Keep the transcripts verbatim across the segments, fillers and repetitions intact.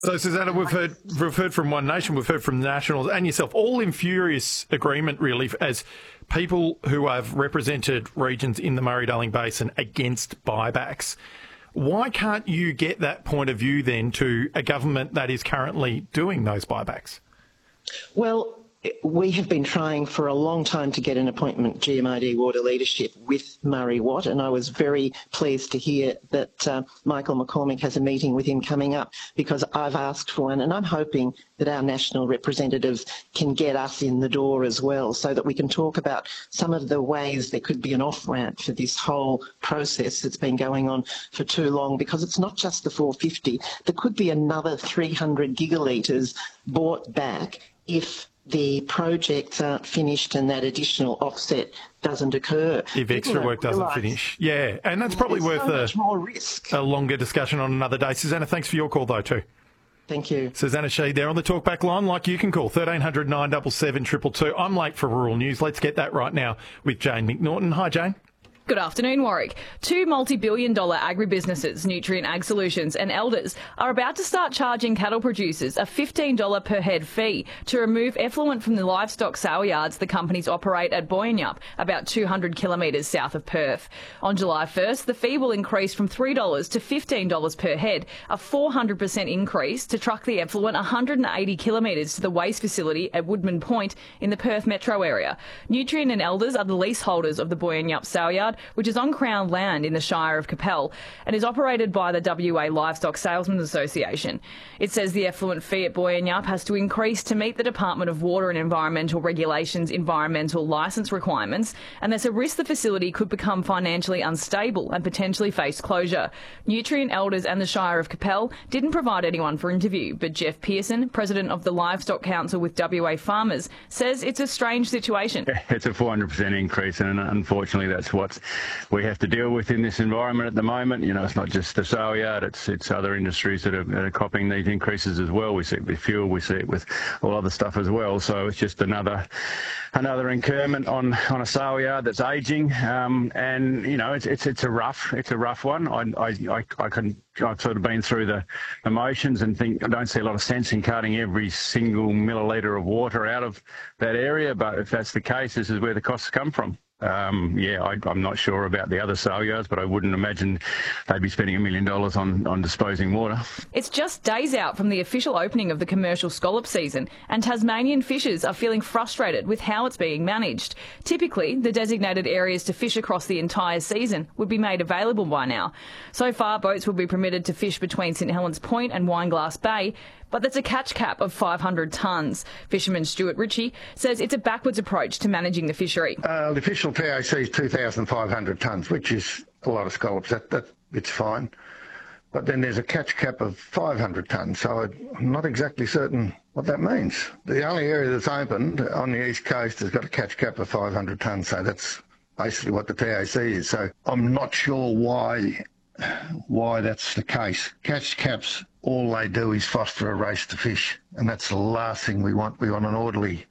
So, Susanna, we've heard we've heard from One Nation, we've heard from Nationals and yourself, all in furious agreement, really, as people who have represented regions in the Murray-Darling Basin against buybacks. Why can't you get that point of view then to a government that is currently doing those buybacks? Well, we have been trying for a long time to get an appointment G M O D water leadership with Murray Watt, and I was very pleased to hear that uh, Michael McCormick has a meeting with him coming up, because I've asked for one, and I'm hoping that our national representatives can get us in the door as well, so that we can talk about some of the ways there could be an off-ramp for this whole process that's been going on for too long, because it's not just the four fifty. There could be another three hundred gigalitres bought back if the projects aren't finished and that additional offset doesn't occur. If extra work doesn't realise. finish. Yeah, and that's probably There's worth so a, much more risk. a longer discussion on another day. Susanna, thanks for your call though too. Thank you. Susanna Sheed there on the Talkback line, like you can call thirteen hundred nine seven seven two two two. I'm late for rural news. Let's get that right now with Jane McNaughton. Hi, Jane. Good afternoon, Warwick. Two multi-billion dollar agribusinesses, Nutrient Ag Solutions and Elders, are about to start charging cattle producers a fifteen dollars per head fee to remove effluent from the livestock sale yards the companies operate at Boyanup, about two hundred kilometres south of Perth. On July first, the fee will increase from three dollars to fifteen dollars per head, a four hundred percent increase to truck the effluent one hundred eighty kilometres to the waste facility at Woodman Point in the Perth metro area. Nutrient and Elders are the leaseholders of the Boyanup sale yard, which is on Crown land in the Shire of Capel and is operated by the W A Livestock Salesmen Association. It says the effluent fee at Boyanup has to increase to meet the Department of Water and Environmental Regulations environmental licence requirements, and there's a risk the facility could become financially unstable and potentially face closure. Nutrient, Elders and the Shire of Capel didn't provide anyone for interview, but Jeff Pearson, President of the Livestock Council with W A Farmers, says it's a strange situation. It's a four hundred percent increase, and unfortunately that's what we have to deal with in this environment at the moment. You know, it's not just the sale yard, it's it's other industries that are, that are copping these increases as well. We see it with fuel, we see it with all other stuff as well. So it's just another another incurment on, on a sale yard that's ageing, um, and you know, it's it's it's a rough it's a rough one. I I I, I can I've sort of been through the emotions and think I don't see a lot of sense in cutting every single milliliter of water out of that area. But if that's the case, this is where the costs come from. Um, yeah, I, I'm not sure about the other sale yards, but I wouldn't imagine they'd be spending a million dollars on, on disposing water. It's just days out from the official opening of the commercial scallop season, and Tasmanian fishers are feeling frustrated with how it's being managed. Typically, the designated areas to fish across the entire season would be made available by now. So far, boats will be permitted to fish between St Helens Point and Wineglass Bay, but there's a catch cap of five hundred tonnes. Fisherman Stuart Ritchie says it's a backwards approach to managing the fishery. Uh, the official T A C is two thousand five hundred tonnes, which is a lot of scallops. That, that it's fine. But then there's a catch cap of five hundred tonnes, so I'm not exactly certain what that means. The only area that's opened on the east coast has got a catch cap of five hundred tonnes, so that's basically what the T A C is. So I'm not sure why why that's the case. Catch caps, all they do is foster a race to fish, and that's the last thing we want. We want an orderly,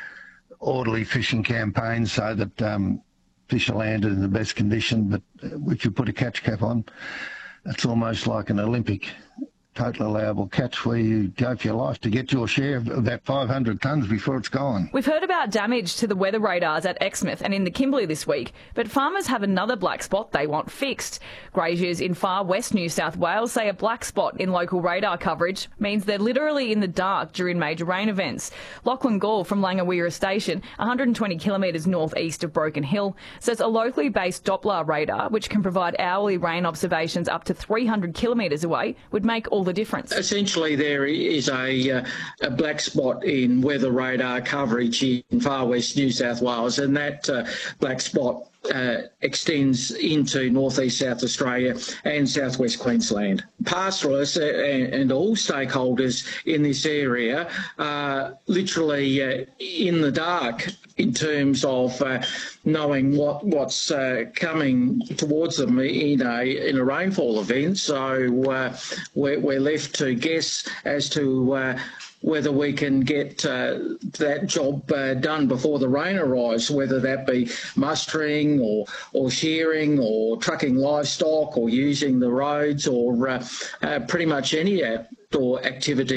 orderly fishing campaign so that um, fish are landed in the best condition. But if you put a catch cap on, it's almost like an Olympic total allowable catch where you go for your life to get your share of that five hundred tonnes before it's gone. We've heard about damage to the weather radars at Exmouth and in the Kimberley this week, but farmers have another black spot they want fixed. Graziers in far west New South Wales say a black spot in local radar coverage means they're literally in the dark during major rain events. Lachlan Gall from Langawira Station, one hundred twenty kilometres northeast of Broken Hill, says a locally based Doppler radar, which can provide hourly rain observations up to three hundred kilometres away, would make all the difference. Essentially, there is a, uh, a black spot in weather radar coverage in far west New South Wales, and that uh, black spot Uh, extends into northeast South Australia and southwest Queensland. Pastoralists and, and all stakeholders in this area are literally uh, in the dark in terms of uh, knowing what what's uh, coming towards them in a in a rainfall event. So uh, we're, we're left to guess as to uh, whether we can get uh, that job uh, done before the rain arrives, whether that be mustering or, or shearing or trucking livestock or using the roads or uh, uh, pretty much any outdoor activity